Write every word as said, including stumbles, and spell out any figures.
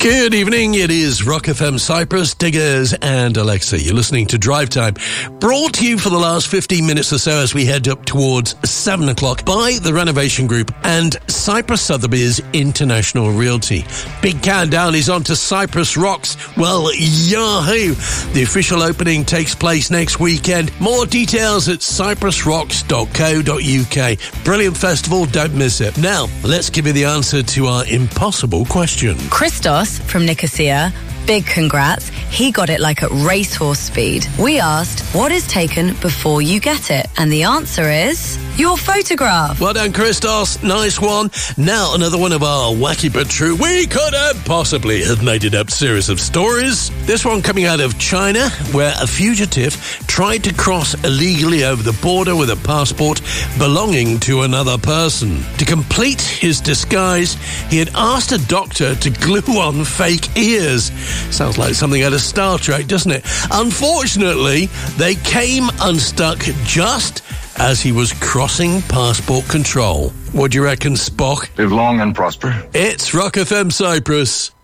Good evening, it is Rock F M Cyprus, Diggers and Alexa. You're listening to Drive Time, brought to you for the last fifteen minutes or so as we head up towards seven o'clock by the Renovation Group and Cyprus Sotheby's International Realty. Big countdown is on to Cyprus Rocks. Well, yahoo! The official opening takes place next weekend. More details at cyprus rocks dot co dot uk. Brilliant festival, don't miss it. Now, let's give you the answer to our impossible question. Christos from Nicosia, big congrats. He got it like at racehorse speed. We asked, what is taken before you get it? And the answer is your photograph. Well done, Christos. Nice one. Now, another one of our wacky but true, we could have possibly have made it up series of stories. This one coming out of China, where a fugitive tried to cross illegally over the border with a passport belonging to another person. To complete his disguise, he had asked a doctor to glue on fake ears. Sounds like something out of Star Trek, doesn't it? Unfortunately, they came unstuck just as he was crossing passport control. What do you reckon, Spock? Live long and prosper. It's Rock F M Cyprus.